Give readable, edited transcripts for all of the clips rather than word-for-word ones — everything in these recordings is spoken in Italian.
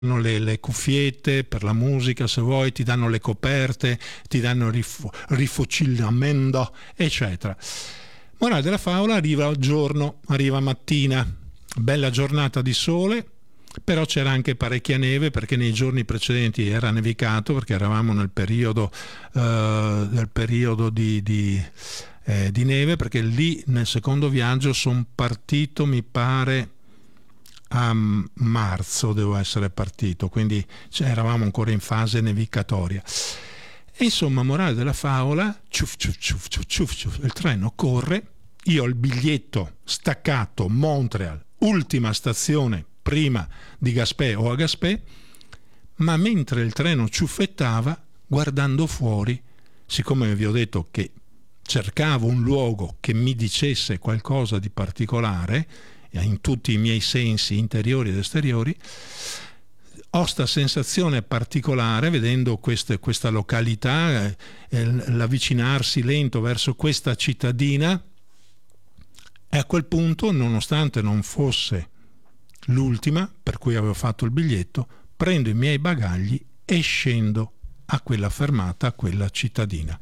le cuffiette per la musica, se vuoi, ti danno le coperte, ti danno il rifocillamento, eccetera. Morale della favola: arriva mattina, bella giornata di sole, però c'era anche parecchia neve, perché nei giorni precedenti era nevicato, perché eravamo nel periodo di neve, perché lì nel secondo viaggio sono partito, mi pare a marzo devo essere partito, quindi eravamo ancora in fase nevicatoria. E insomma, morale della favola: ciuf, ciuf, ciuf, ciuf, ciuf, ciuf, il treno corre, io ho il biglietto staccato, Montreal, ultima stazione prima di Gaspé o a Gaspé, ma mentre il treno ciuffettava, guardando fuori, siccome vi ho detto che cercavo un luogo che mi dicesse qualcosa di particolare in tutti i miei sensi interiori ed esteriori, ho sta sensazione particolare vedendo questa località, l'avvicinarsi lento verso questa cittadina, e a quel punto, nonostante non fosse l'ultima per cui avevo fatto il biglietto, prendo i miei bagagli e scendo a quella fermata, a quella cittadina.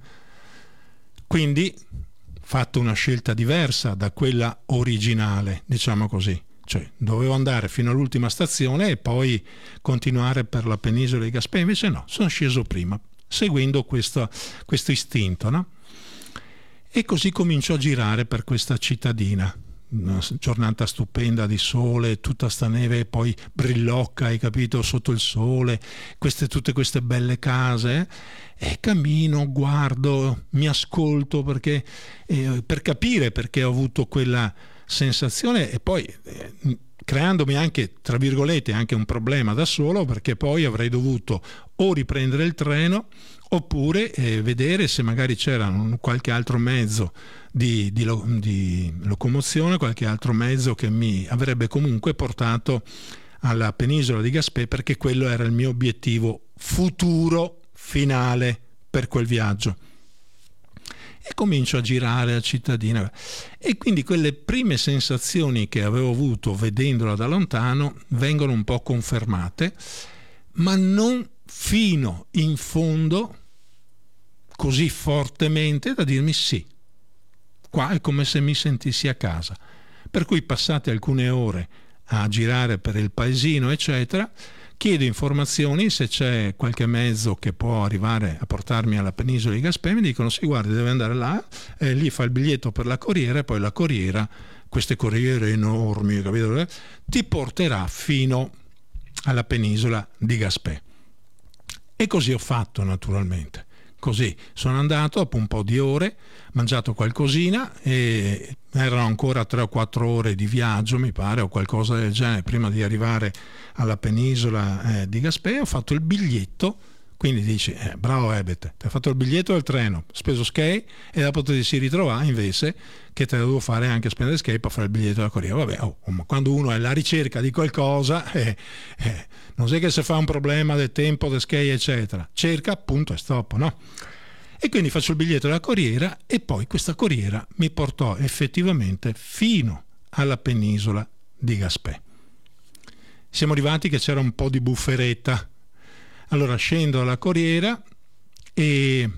Quindi fatto una scelta diversa da quella originale, diciamo così. Cioè, dovevo andare fino all'ultima stazione e poi continuare per la penisola di Gaspé, invece no, sono sceso prima, seguendo questo istinto, no? E così comincio a girare per questa cittadina. Una giornata stupenda di sole, tutta sta neve, e poi brillocca, hai capito, sotto il sole, tutte queste belle case, e cammino, guardo, mi ascolto, perché per capire perché ho avuto quella sensazione, e poi creandomi anche, tra virgolette, anche un problema da solo, perché poi avrei dovuto o riprendere il treno oppure vedere se magari c'era qualche altro mezzo di locomozione, qualche altro mezzo che mi avrebbe comunque portato alla penisola di Gaspé, perché quello era il mio obiettivo futuro finale per quel viaggio. E comincio a girare la cittadina, e quindi quelle prime sensazioni che avevo avuto vedendola da lontano vengono un po' confermate, ma non fino in fondo così fortemente da dirmi sì, qua è come se mi sentissi a casa. Per cui, passate alcune ore a girare per il paesino eccetera, chiedo informazioni se c'è qualche mezzo che può arrivare a portarmi alla penisola di Gaspé. Mi dicono sì, guardi, deve andare là, lì fa il biglietto per la corriera, e poi la corriera, queste corriere enormi, capito, ti porterà fino alla penisola di Gaspé. E così ho fatto, naturalmente. Così sono andato, dopo un po' di ore, mangiato qualcosina, e erano ancora 3 o 4 ore di viaggio, mi pare, o qualcosa del genere, prima di arrivare alla penisola di Gaspé. Ho fatto il biglietto, quindi dici, bravo Ebet, ti hai fatto il biglietto del treno, speso skate, e dopo ti si ritrovare invece che te devo fare anche spendere skate per fare il biglietto della corriera. Vabbè, ma quando uno è alla ricerca di qualcosa, non sai che se fa un problema del tempo, del skate, eccetera, cerca, punto e stop, no? E quindi faccio il biglietto della corriera, e poi questa corriera mi portò effettivamente fino alla penisola di Gaspé. Siamo arrivati che c'era un po' di bufferetta. Allora scendo alla corriera e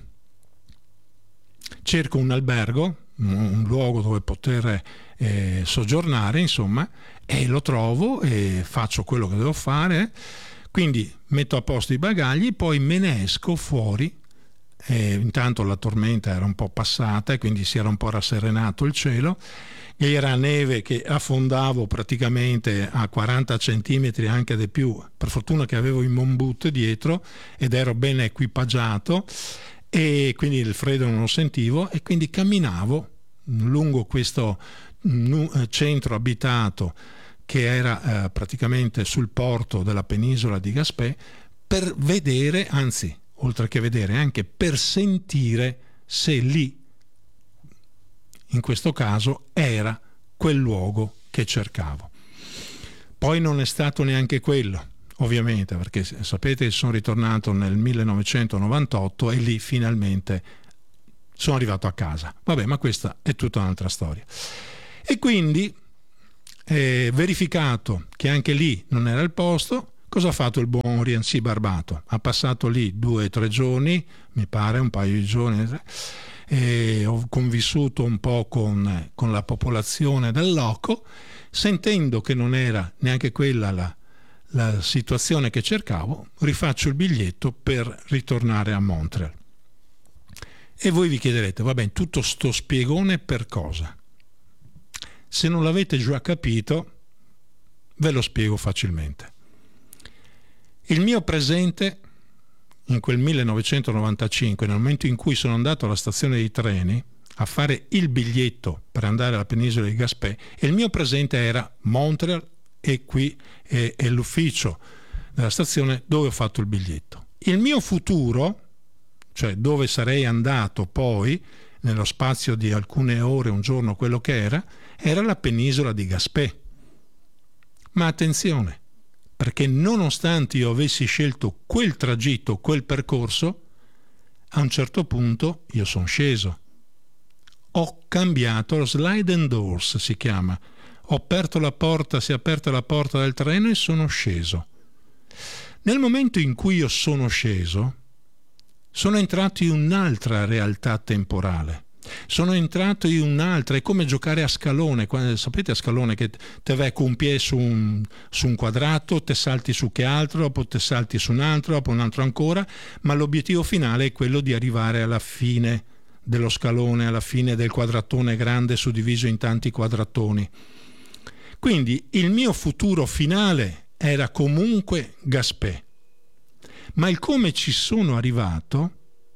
cerco un albergo, un luogo dove poter soggiornare, insomma, e lo trovo e faccio quello che devo fare. Quindi metto a posto i bagagli, poi me ne esco fuori. Intanto la tormenta era un po' passata e quindi si era un po' rasserenato il cielo, e era neve che affondavo praticamente a 40 centimetri, anche di più. Per fortuna che avevo i moon boot dietro ed ero ben equipaggiato, e quindi il freddo non lo sentivo, e quindi camminavo lungo questo centro abitato che era praticamente sul porto della penisola di Gaspé, per vedere, anzi oltre che vedere, anche per sentire se lì, in questo caso, era quel luogo che cercavo. Poi non è stato neanche quello, ovviamente, perché sapete che sono ritornato nel 1998 e lì finalmente sono arrivato a casa. Vabbè, ma questa è tutta un'altra storia. E quindi, verificato che anche lì non era il posto, Cosa ha fatto il buon Rienzi Barbato? Ha passato lì 2 o 3 giorni, mi pare, un paio di giorni, e ho convissuto un po' con la popolazione del loco, sentendo che non era neanche quella la situazione che cercavo, rifaccio il biglietto per ritornare a Montreal. E voi vi chiederete, va bene, tutto sto spiegone per cosa? Se non l'avete già capito, ve lo spiego facilmente. Il mio presente in quel 1995, nel momento in cui sono andato alla stazione dei treni a fare il biglietto per andare alla penisola di Gaspé, il mio presente era Montreal e qui è l'ufficio della stazione dove ho fatto il biglietto. Il mio futuro, cioè dove sarei andato poi, nello spazio di alcune ore, un giorno, quello che era la penisola di Gaspé. Ma attenzione, perché nonostante io avessi scelto quel tragitto, quel percorso, a un certo punto io sono sceso. Ho cambiato, lo slide and doors si chiama. Ho aperto la porta, si è aperta la porta del treno e sono sceso. Nel momento in cui io sono sceso, sono entrato in un'altra realtà temporale. Sono entrato in un'altra, è come giocare a scalone. Sapete a scalone che te vai con un piede su un quadrato, te salti su che altro, dopo te salti su un altro, dopo un altro ancora, ma l'obiettivo finale è quello di arrivare alla fine dello scalone, alla fine del quadratone grande suddiviso in tanti quadratoni. Quindi il mio futuro finale era comunque Gaspé, ma il come ci sono arrivato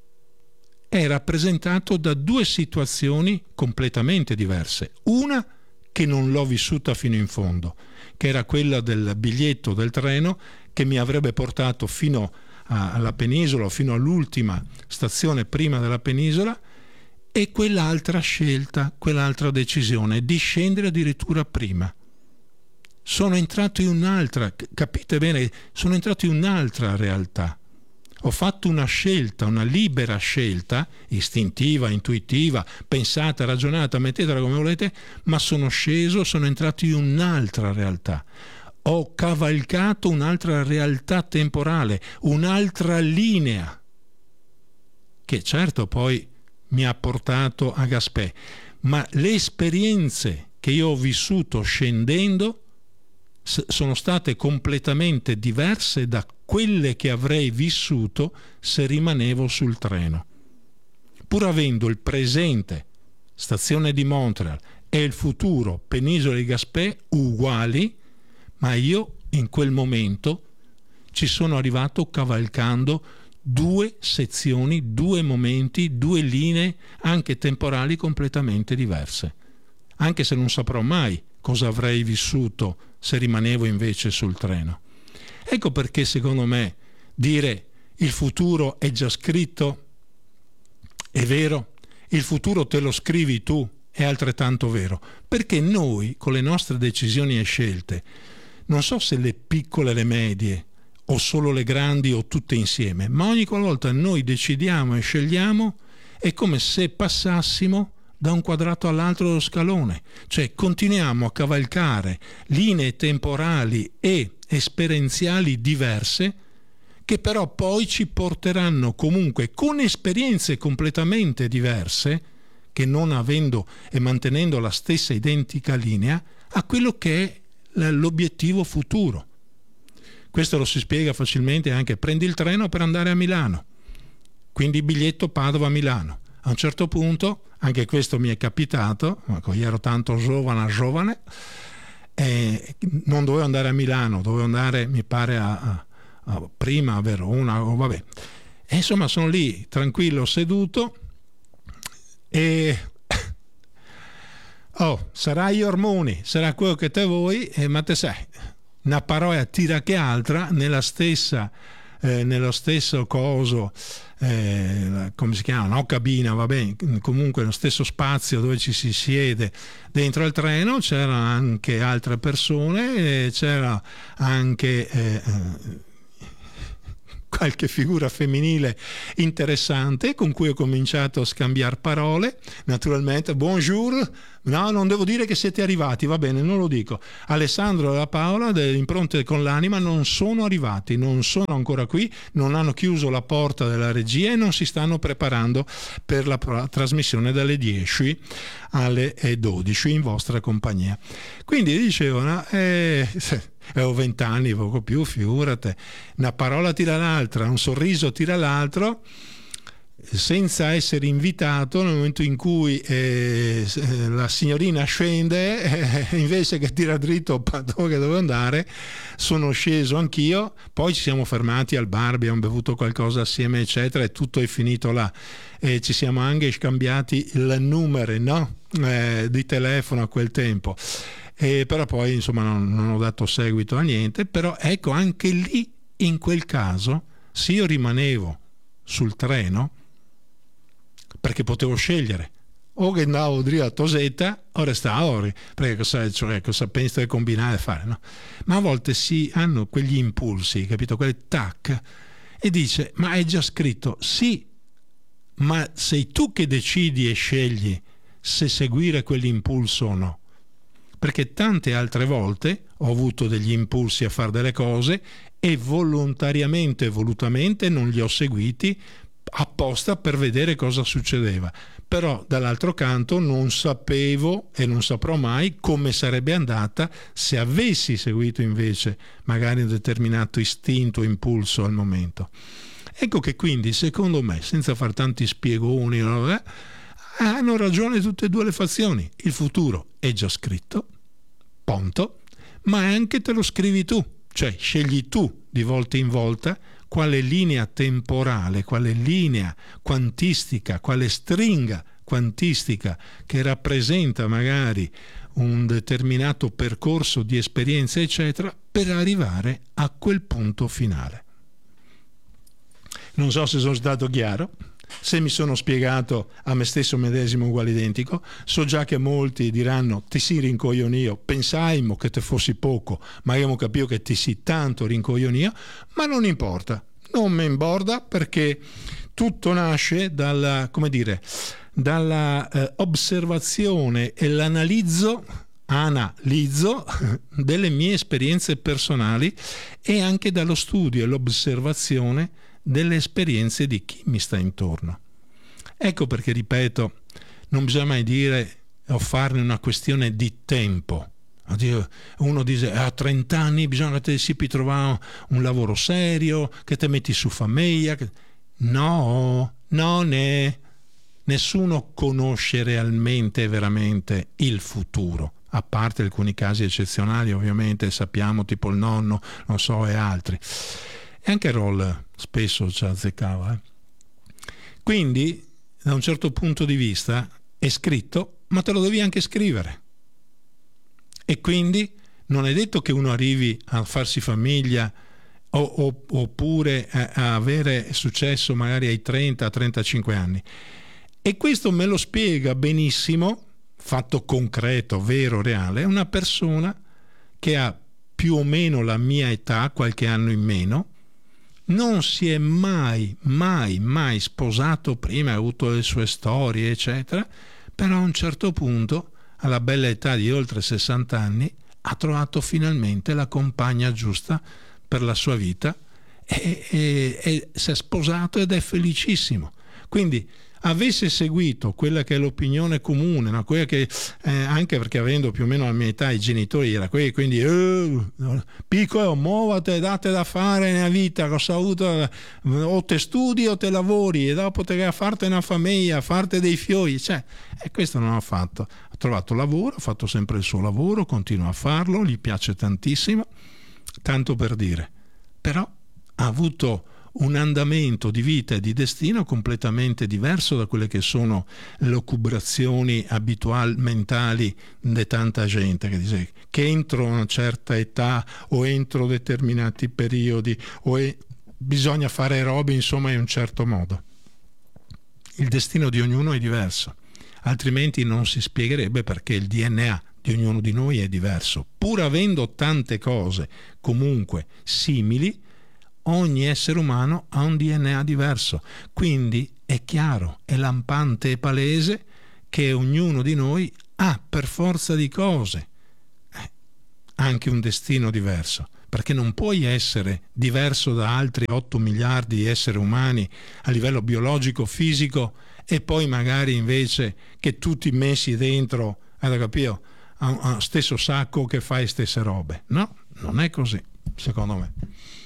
è rappresentato da 2 situazioni completamente diverse. Una che non l'ho vissuta fino in fondo, che era quella del biglietto del treno che mi avrebbe portato fino alla penisola, fino all'ultima stazione prima della penisola, e quell'altra scelta, quell'altra decisione di scendere addirittura prima. Sono entrato in un'altra, capite bene, sono entrato in un'altra realtà. Ho fatto una scelta, una libera scelta, istintiva, intuitiva, pensata, ragionata, mettetela come volete, ma sono sceso, sono entrato in un'altra realtà. Ho cavalcato un'altra realtà temporale, un'altra linea, che certo poi mi ha portato a Gaspé, ma le esperienze che io ho vissuto scendendo sono state completamente diverse da quelle che avrei vissuto se rimanevo sul treno. Pur avendo il presente, stazione di Montreal, e il futuro, penisola di Gaspé, uguali, ma io in quel momento ci sono arrivato cavalcando 2 sezioni, 2 momenti, 2 linee anche temporali completamente diverse. Anche se non saprò mai cosa avrei vissuto se rimanevo invece sul treno. Ecco perché secondo me dire il futuro è già scritto è vero, il futuro te lo scrivi tu è altrettanto vero, perché noi con le nostre decisioni e scelte, non so se le piccole e le medie o solo le grandi o tutte insieme, ma ogni qualvolta noi decidiamo e scegliamo è come se passassimo da un quadrato all'altro dello scalone, cioè continuiamo a cavalcare linee temporali e esperienziali diverse che però poi ci porteranno comunque con esperienze completamente diverse, che non avendo e mantenendo la stessa identica linea, a quello che è l'obiettivo futuro. Questo lo si spiega facilmente anche: prendi il treno per andare a Milano, quindi biglietto Padova-Milano. A un certo punto, anche questo mi è capitato, io ero tanto giovane, non dovevo andare a Milano, dovevo andare, mi pare, prima a Verona, vabbè. E insomma sono lì, tranquillo, seduto, e sarà gli ormoni, sarà quello che te vuoi, ma te sai, una parola tira che altra, nello stesso coso, come si chiama, no? Cabina, va bene, comunque nello stesso spazio dove ci si siede dentro al treno c'erano anche altre persone, c'era anche qualche figura femminile interessante con cui ho cominciato a scambiare parole. Naturalmente, bonjour, no, non devo dire che siete arrivati, va bene, non lo dico. Alessandro e la Paola delle Impronte con l'Anima non sono arrivati, non sono ancora qui, non hanno chiuso la porta della regia e non si stanno preparando per la trasmissione dalle 10 alle 12 in vostra compagnia. Quindi dicevano, ho 20 anni, poco più, figurate, una parola tira l'altra, un sorriso tira l'altro, senza essere invitato. Nel momento in cui la signorina scende, invece che tira dritto dove devo andare, sono sceso anch'io. Poi ci siamo fermati al bar, abbiamo bevuto qualcosa assieme eccetera, e tutto è finito là, e ci siamo anche scambiati il numero, no? Di telefono a quel tempo. Però poi insomma non ho dato seguito a niente. Però ecco, anche lì, in quel caso, se io rimanevo sul treno, perché potevo scegliere o che andavo dritto a Tosetta o restavo, perché cosa penso di combinare e fare, no? Ma a volte si hanno quegli impulsi, capito? Quel tac, e dice, ma è già scritto. Sì, ma sei tu che decidi e scegli se seguire quell'impulso o no. Perché tante altre volte ho avuto degli impulsi a fare delle cose e volontariamente e volutamente non li ho seguiti apposta per vedere cosa succedeva. Però dall'altro canto non sapevo e non saprò mai come sarebbe andata se avessi seguito invece magari un determinato istinto o impulso al momento. Ecco che quindi, secondo me, senza far tanti spiegoni, hanno ragione tutte e due le fazioni. Il futuro è già scritto, punto, ma anche te lo scrivi tu, cioè scegli tu di volta in volta quale linea temporale, quale linea quantistica, quale stringa quantistica che rappresenta magari un determinato percorso di esperienze eccetera, per arrivare a quel punto finale. Non so se sono stato chiaro, se mi sono spiegato a me stesso medesimo uguale identico. So già che molti diranno ti si rincoglionio, pensaimo che te fossi poco, ma abbiamo capito che ti si tanto rincoglionio, ma non importa, non mi importa, perché tutto nasce dalla, come dire, dalla osservazione e l'analizzo delle mie esperienze personali e anche dallo studio e l'osservazione delle esperienze di chi mi sta intorno. Ecco perché, ripeto, non bisogna mai dire o farne una questione di tempo. Uno dice a 30 anni bisogna che ti si trovare un lavoro serio, che ti metti su famiglia. No, non è. Nessuno conosce realmente e veramente il futuro, a parte alcuni casi eccezionali, ovviamente sappiamo, tipo il nonno, non so, e altri. E anche Roll spesso ci azzeccava. Quindi, da un certo punto di vista, è scritto, ma te lo devi anche scrivere. E quindi non è detto che uno arrivi a farsi famiglia oppure a avere successo magari ai 30-35 anni. E questo me lo spiega benissimo, fatto concreto, vero, reale, una persona che ha più o meno la mia età, qualche anno in meno, non si è mai sposato prima, ha avuto le sue storie, eccetera, però a un certo punto, alla bella età di oltre 60 anni, ha trovato finalmente la compagna giusta per la sua vita e si è sposato ed è felicissimo. Quindi avesse seguito quella che è l'opinione comune, no? Quella che anche perché avendo più o meno la mia età i genitori era quelli, quindi piccolo, muovate, date da fare nella vita, cosa ha avuto, o te studi o te lavori e dopo te farti una famiglia, farti dei figli, cioè, e questo non ha fatto. Ha trovato lavoro, ha fatto sempre il suo lavoro, continua a farlo, gli piace tantissimo, tanto per dire, però ha avuto un andamento di vita e di destino completamente diverso da quelle che sono le lucubrazioni abituali mentali di tanta gente che dice che entro una certa età o entro determinati periodi bisogna fare robe insomma in un certo modo. Il destino di ognuno è diverso, altrimenti non si spiegherebbe perché il DNA di ognuno di noi è diverso. Pur avendo tante cose comunque simili, ogni essere umano ha un DNA diverso, quindi è chiaro, è lampante e palese che ognuno di noi ha per forza di cose anche un destino diverso, perché non puoi essere diverso da altri 8 miliardi di esseri umani a livello biologico, fisico, e poi magari invece che tutti messi dentro, hai capito, a un stesso sacco che fai stesse robe. No, non è così, secondo me.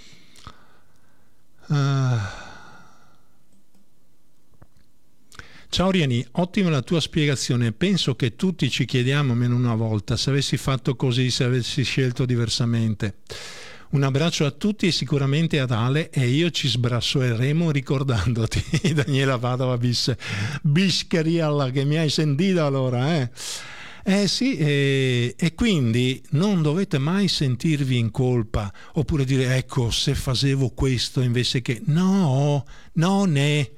Ciao Riani, ottima la tua spiegazione. Penso che tutti ci chiediamo almeno una volta se avessi fatto così, se avessi scelto diversamente. Un abbraccio a tutti e sicuramente ad Ale, e io ci sbrassoeremo ricordandoti. Daniela Padova Bischerialla, che mi hai sentito allora, sì, e quindi non dovete mai sentirvi in colpa oppure dire ecco se facevo questo invece che no, non è,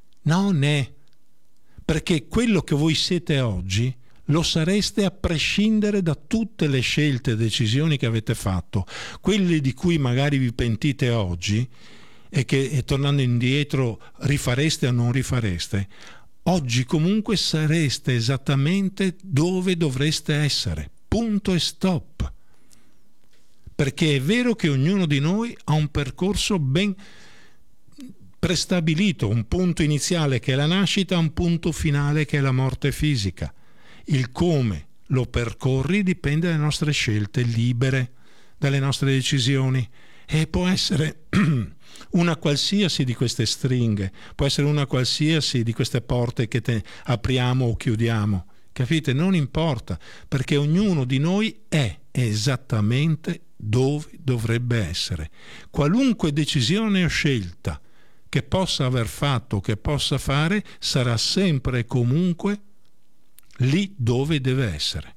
perché quello che voi siete oggi lo sareste a prescindere da tutte le scelte e decisioni che avete fatto. Quelle di cui magari vi pentite oggi e che tornando indietro rifareste o non rifareste, oggi comunque sareste esattamente dove dovreste essere. Punto e stop. Perché è vero che ognuno di noi ha un percorso ben prestabilito, un punto iniziale che è la nascita, un punto finale che è la morte fisica. Il come lo percorri dipende dalle nostre scelte libere, dalle nostre decisioni, e può essere una qualsiasi di queste stringhe, può essere una qualsiasi di queste porte che apriamo o chiudiamo, capite? Non importa, perché ognuno di noi è esattamente dove dovrebbe essere. Qualunque decisione o scelta che possa aver fatto o che possa fare sarà sempre e comunque lì dove deve essere.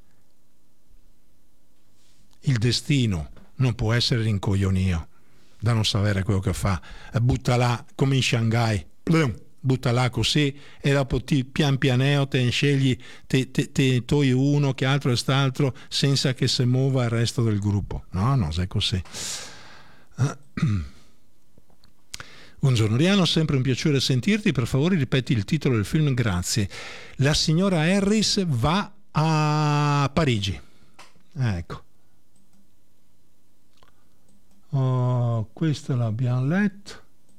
Il destino non può essere rincoglionio da non sapere quello che fa, butta là come in Shanghai, butta là così e dopo pian pianeo te ne scegli te togli uno che altro e st'altro senza che si muova il resto del gruppo. No, non è così. Buongiorno Riano, sempre un piacere sentirti. Per favore ripeti il titolo del film, grazie. La signora Harris va a Parigi. Ecco. Oh, questo l'abbiamo letto.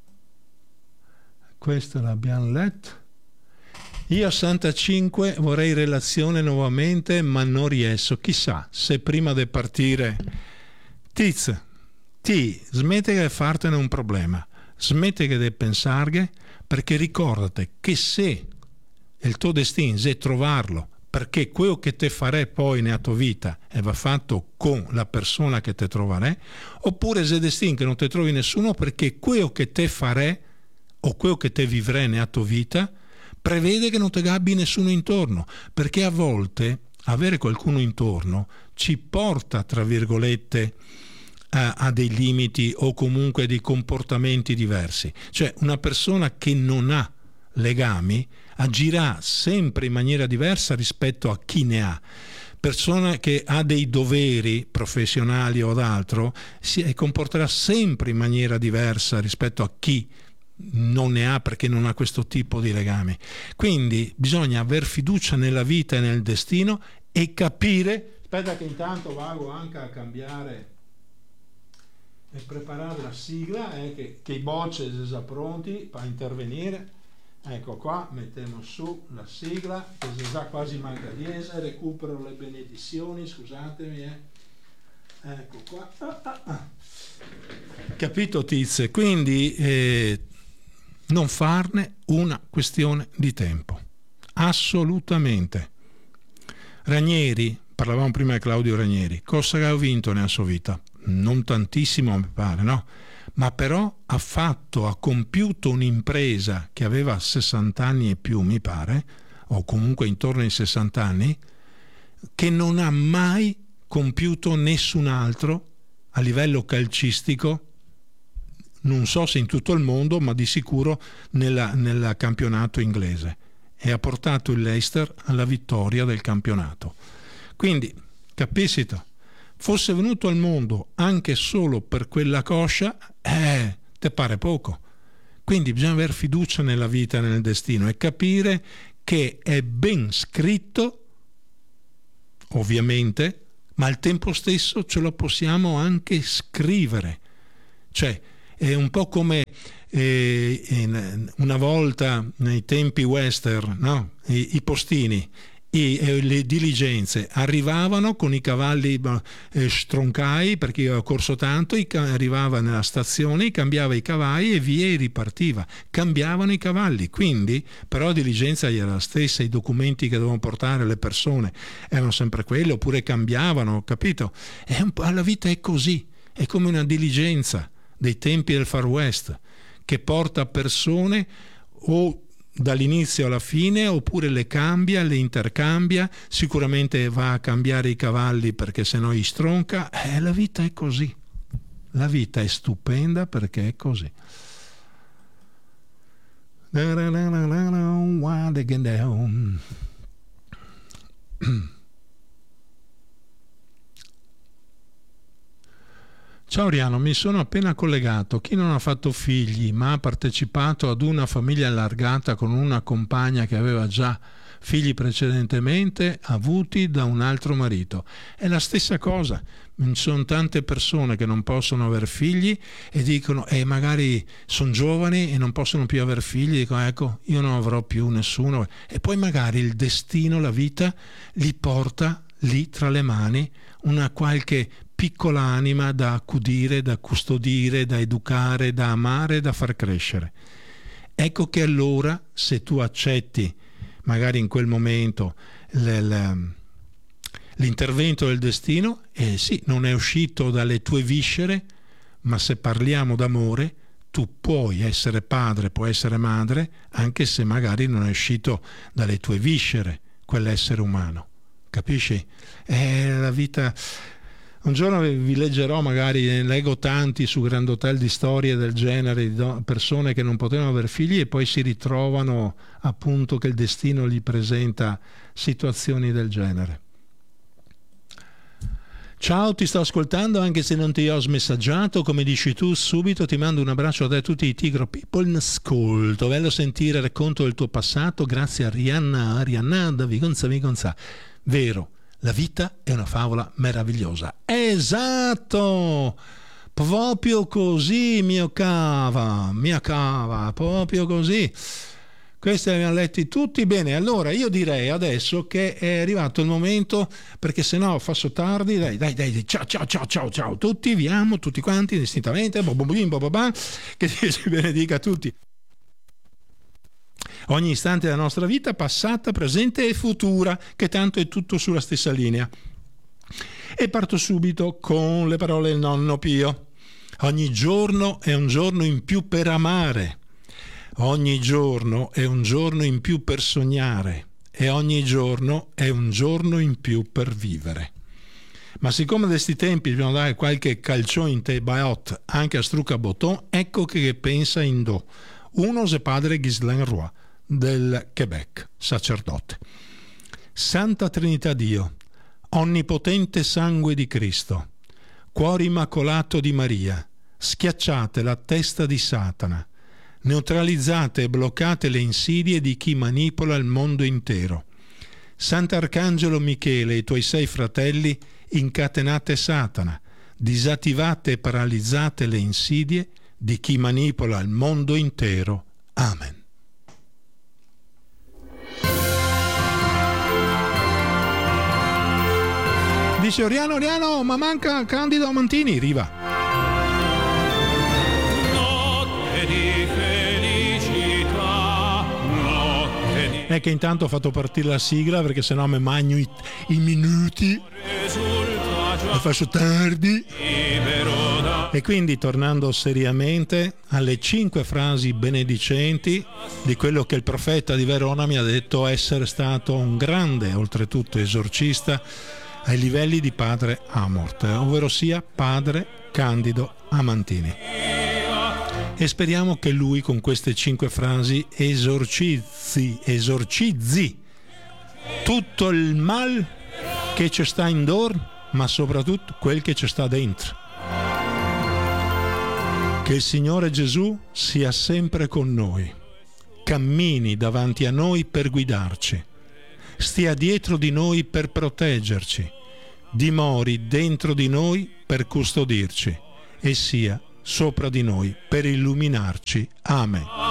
Io a Santa 5 vorrei relazione nuovamente, ma non riesco. Chissà se prima di partire smette di fartene un problema. Smette di pensare, perché ricordate che se il tuo destino è trovarlo, perché quello che te farei poi nella tua vita e va fatto con la persona che te troverai, oppure se destino che non te trovi nessuno, perché quello che te farei o quello che te vivrai nella tua vita prevede che non te gabbi nessuno intorno, perché a volte avere qualcuno intorno ci porta, tra virgolette, a dei limiti o comunque dei comportamenti diversi. Cioè una persona che non ha legami agirà sempre in maniera diversa rispetto a chi ne ha. Persona che ha dei doveri professionali o d'altro si comporterà sempre in maniera diversa rispetto a chi non ne ha, perché non ha questo tipo di legami. Quindi bisogna aver fiducia nella vita e nel destino e capire. Aspetta che intanto vado anche a cambiare e preparare la sigla, che i bocce sono già pronti per intervenire. Ecco qua, mettiamo su la sigla, che già quasi manca 10, recupero le benedizioni, scusatemi. Ecco qua. Capito Tiz? Quindi non farne una questione di tempo. Assolutamente. Ranieri, parlavamo prima di Claudio Ranieri, cosa ha vinto nella sua vita? Non tantissimo mi pare, no? Ma però ha compiuto un'impresa che aveva 60 anni e più mi pare, o comunque intorno ai 60 anni, che non ha mai compiuto nessun altro a livello calcistico, non so se in tutto il mondo, ma di sicuro nel campionato inglese, e ha portato il Leicester alla vittoria del campionato. Quindi, capisci? Fosse venuto al mondo anche solo per quella coscia, te pare poco. Quindi bisogna avere fiducia nella vita, nel destino, e capire che è ben scritto, ovviamente, ma al tempo stesso ce lo possiamo anche scrivere. Cioè, è un po' come una volta nei tempi western, no? I postini e le diligenze arrivavano con i cavalli stroncai, perché io ho corso tanto, arrivava nella stazione, cambiava i cavalli e via, e ripartiva. Cambiavano i cavalli, quindi però la diligenza era la stessa, i documenti che dovevano portare le persone erano sempre quelli, oppure cambiavano, capito? La vita è così, è come una diligenza dei tempi del Far West, che porta persone o dall'inizio alla fine, oppure le cambia, le intercambia, sicuramente va a cambiare i cavalli perché sennò gli stronca. La vita è così, la vita è stupenda perché è così. Ciao Oriano, mi sono appena collegato. Chi non ha fatto figli ma ha partecipato ad una famiglia allargata con una compagna che aveva già figli precedentemente avuti da un altro marito. È la stessa cosa. Ci sono tante persone che non possono aver figli e dicono magari sono giovani e non possono più aver figli, dicono ecco, io non avrò più nessuno, e poi magari il destino, la vita li porta lì tra le mani una qualche piccola anima da accudire, da custodire, da educare, da amare, da far crescere. Ecco che allora, se tu accetti magari in quel momento l'intervento del destino, sì, non è uscito dalle tue viscere, ma se parliamo d'amore, tu puoi essere padre, puoi essere madre, anche se magari non è uscito dalle tue viscere quell'essere umano. Capisci? La vita. Un giorno vi leggerò, magari leggo tanti su Grand Hotel di storie del genere, di persone che non potevano avere figli e poi si ritrovano appunto che il destino gli presenta situazioni del genere. Ciao, ti sto ascoltando anche se non ti ho smessaggiato, come dici tu subito, ti mando un abbraccio a te e a tutti i Tigro People in ascolto. Bello sentire il racconto del tuo passato, grazie a Arianna da Vigonza. Vero. La vita è una favola meravigliosa. Esatto! Proprio così, mia cava, proprio così. Questi li abbiamo letti tutti bene. Allora io direi adesso che è arrivato il momento, perché sennò faccio tardi. Dai, ciao tutti, vi amo tutti quanti distintamente. Che Dio ci benedica a tutti. Ogni istante della nostra vita, passata, presente e futura, che tanto è tutto sulla stessa linea. E parto subito con le parole del nonno Pio. Ogni giorno è un giorno in più per amare, ogni giorno è un giorno in più per sognare e ogni giorno è un giorno in più per vivere. Ma siccome da questi tempi dobbiamo dare qualche calcione in te baiot anche a Strucca Botton, ecco che pensa in do. Uno è padre Ghislain Roy del Quebec, sacerdote. Santa Trinità Dio, onnipotente sangue di Cristo, cuore immacolato di Maria, schiacciate la testa di Satana, neutralizzate e bloccate le insidie di chi manipola il mondo intero. Sant'Arcangelo Michele e i tuoi 6 fratelli, incatenate Satana, disattivate e paralizzate le insidie di chi manipola il mondo intero. Amen. Dice Oriano, ma manca Candido Mantini, riva. Notte di felicità, notte di... È che intanto ho fatto partire la sigla perché sennò mi magno i minuti e faccio tardi. E quindi, tornando seriamente alle 5 frasi benedicenti di quello che il profeta di Verona mi ha detto essere stato un grande, oltretutto esorcista, ai livelli di padre Amort, ovvero sia padre Candido Amantini. E speriamo che lui con queste 5 frasi esorcizzi tutto il mal che ci sta indoor, ma soprattutto quel che ci sta dentro. Che il Signore Gesù sia sempre con noi, cammini davanti a noi per guidarci, stia dietro di noi per proteggerci, dimori dentro di noi per custodirci e sia sopra di noi per illuminarci. Amen.